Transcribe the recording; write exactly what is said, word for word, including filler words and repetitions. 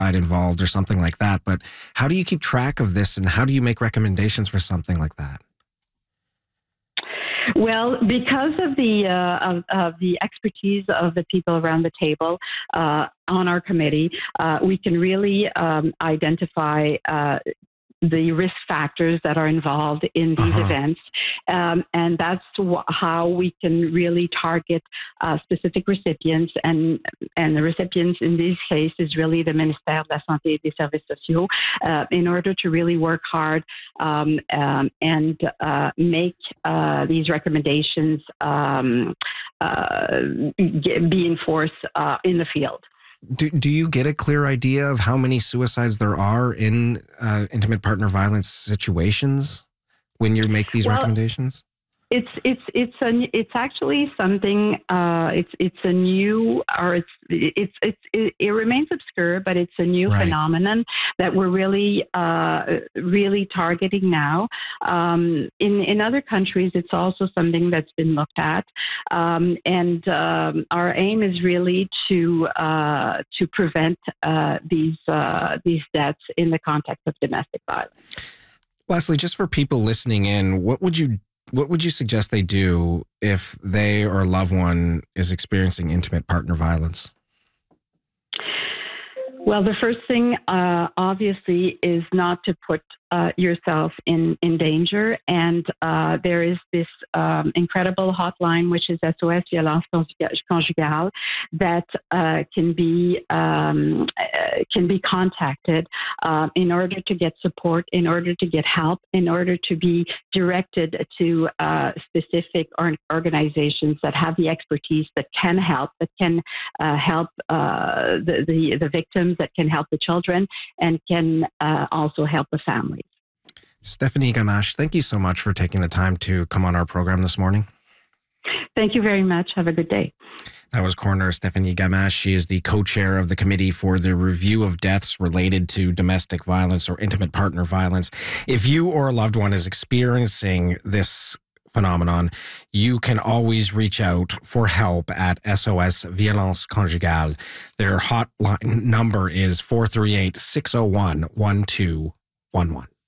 suicide involved or something like that. But how do you keep track of this, and how do you make recommendations for something like that? Well, because of the uh, of, of the expertise of the people around the table uh, on our committee, uh, we can really um, identify uh, the risk factors that are involved in these Uh-huh. events. Um, and that's wh- how we can really target uh, specific recipients. And, and the recipients in this case is really the Ministère de la Santé et des Services Sociaux, uh, in order to really work hard um, um, and uh, make uh, these recommendations um, uh, get, be enforced uh, in the field. Do, do you get a clear idea of how many suicides there are in uh, intimate partner violence situations when you make these Well, recommendations? It's it's it's a it's actually something. Uh, it's it's a new or it's it's it's it, it remains obscure, but it's a new Right. phenomenon that we're really uh, really targeting now. Um, in in other countries, it's also something that's been looked at, um, and um, our aim is really to uh, to prevent uh, these uh, these deaths in the context of domestic violence. Lastly, just for people listening in, what would you what would you suggest they do if they or a loved one is experiencing intimate partner violence? Well, the first thing, uh, obviously, is not to put uh, yourself in, in danger. And uh, there is this um, incredible hotline, which is S O S Violence Conjugale, that uh, can be um, uh, can be contacted uh, in order to get support, in order to get help, in order to be directed to uh, specific or- organizations that have the expertise that can help, that can uh, help uh, the, the the victims, that can help the children, and can uh, also help the families. Stephanie Gamache, thank you so much for taking the time to come on our program this morning. Thank you very much. Have a good day. That was Coroner Stephanie Gamache. She is the co-chair of the Committee for the Review of Deaths Related to Domestic Violence or Intimate Partner Violence. If you or a loved one is experiencing this phenomenon, you can always reach out for help at S O S Violence Conjugale. Their hotline number is four three eight, six oh one, one two one one.